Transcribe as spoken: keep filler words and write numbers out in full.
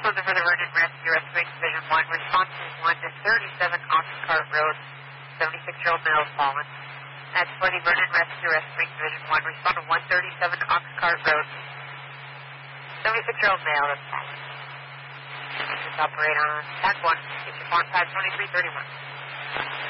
closer for the Vernon Rescue, Rescue Division one. Response is one to thirty-seven Oxcart Road, seventy-six-year-old male has fallen. That's for the Vernon Rescue, Rescue Division one. Respond to one thirty-seven Oxcart Road, seventy-six-year-old male has fallen. Just operate on T A C one, get your phone five twenty-three thirty-one.